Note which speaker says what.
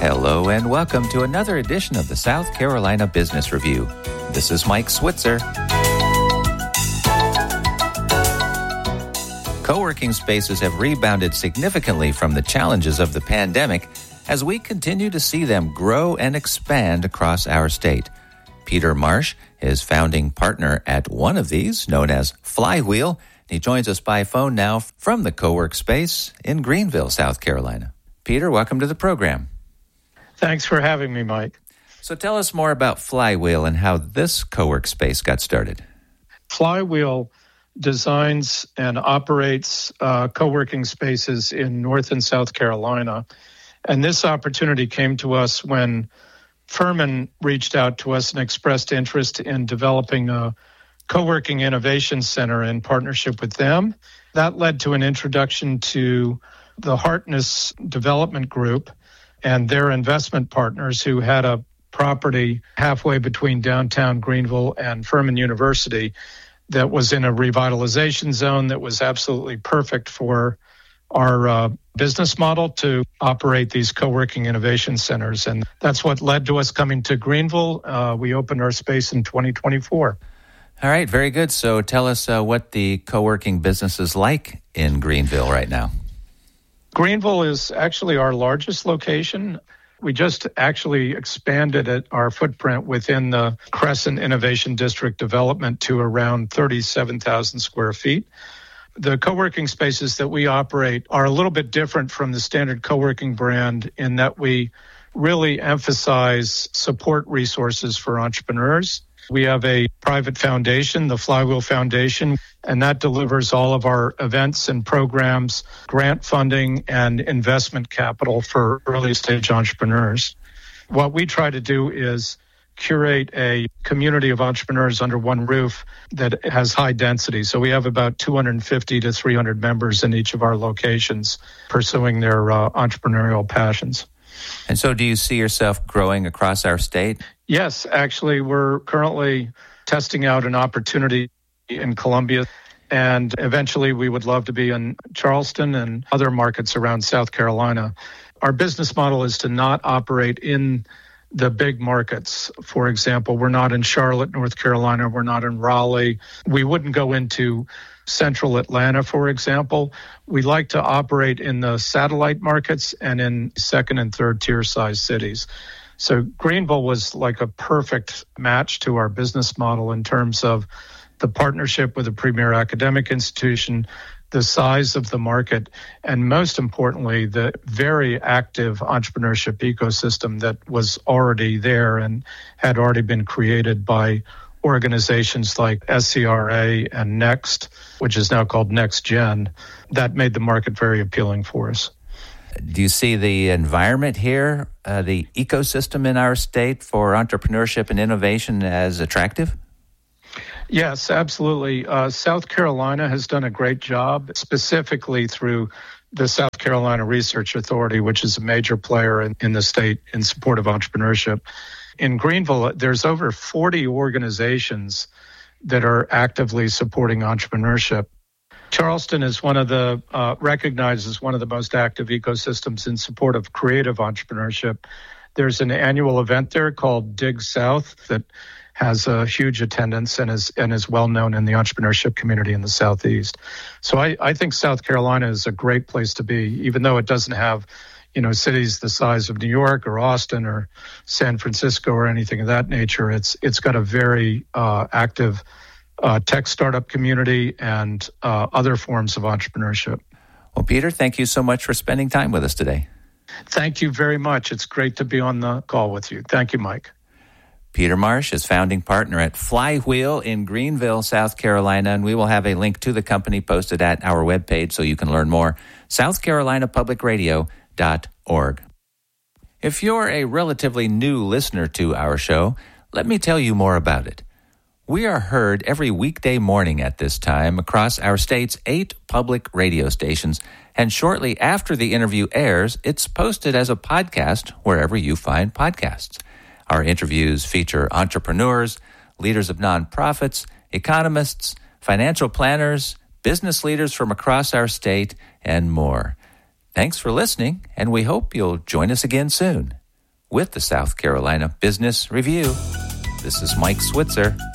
Speaker 1: Hello and welcome to another edition of the South Carolina Business Review. This is Mike Switzer. Co-working spaces have rebounded significantly from the challenges of the pandemic as we continue to see them grow and expand across our state. Peter Marsh is founding partner at one of these, known as Flywheel. He joins us by phone now from the co-work space in Greenville, South Carolina. Peter, welcome to the program.
Speaker 2: Thanks for having me, Mike.
Speaker 1: So tell us more about Flywheel and how this co-work space got started.
Speaker 2: Flywheel designs and operates co-working spaces in North and South Carolina. And this opportunity came to us when Furman reached out to us and expressed interest in developing a co-working innovation center in partnership with them. That led to an introduction to the Hartness Development Group and their investment partners who had a property halfway between downtown Greenville and Furman University that was in a revitalization zone that was absolutely perfect for our business model to operate these co-working innovation centers. And that's what led to us coming to Greenville. We opened our space in 2024.
Speaker 1: All right, very good. So tell us what the co-working business is like in Greenville right now.
Speaker 2: Greenville is actually our largest location. We just actually expanded our footprint within the Crescent Innovation District development to around 37,000 square feet. The co-working spaces that we operate are a little bit different from the standard co-working brand in that we really emphasize support resources for entrepreneurs. We have a private foundation, the Flywheel Foundation, and that delivers all of our events and programs, grant funding, and investment capital for early-stage entrepreneurs. What we try to do is curate a community of entrepreneurs under one roof that has high density. So we have about 250 to 300 members in each of our locations pursuing their entrepreneurial passions.
Speaker 1: And so do you see yourself growing across our state?
Speaker 2: Yes, actually, we're currently testing out an opportunity in Columbia, and eventually we would love to be in Charleston and other markets around South Carolina. Our business model is to not operate in the big markets. For example, we're not in Charlotte, North Carolina. We're not in Raleigh. We wouldn't go into central Atlanta, for example. We like to operate in the satellite markets and in second and third tier size cities. So Greenville was like a perfect match to our business model in terms of the partnership with a premier academic institution, the size of the market, and most importantly, the very active entrepreneurship ecosystem that was already there and had already been created by organizations like SCRA and Next, which is now called NextGen. That made the market very appealing for us.
Speaker 1: Do you see the environment here, the ecosystem in our state for entrepreneurship and innovation as attractive?
Speaker 2: Yes, absolutely. South Carolina has done a great job, specifically through the South Carolina Research Authority, which is a major player in the state in support of entrepreneurship. In Greenville, there's over 40 organizations that are actively supporting entrepreneurship. Charleston is one of the recognized as one of the most active ecosystems in support of creative entrepreneurship. There's an annual event there called Dig South that has a huge attendance and is well known in the entrepreneurship community in the Southeast. So I think South Carolina is a great place to be, even though it doesn't have, cities the size of New York or Austin or San Francisco or anything of that nature. It's got a very active tech startup community and other forms of entrepreneurship.
Speaker 1: Well, Peter, thank you so much for spending time with us today.
Speaker 2: Thank you very much. It's great to be on the call with you. Thank you, Mike.
Speaker 1: Peter Marsh is founding partner at Flywheel in Greenville, South Carolina, and we will have a link to the company posted at our webpage so you can learn more, southcarolinapublicradio.org. If you're a relatively new listener to our show, let me tell you more about it. We are heard every weekday morning at this time across our state's 8 public radio stations, and shortly after the interview airs, it's posted as a podcast wherever you find podcasts. Our interviews feature entrepreneurs, leaders of nonprofits, economists, financial planners, business leaders from across our state, and more. Thanks for listening, and we hope you'll join us again soon. with the South Carolina Business Review. This is Mike Switzer.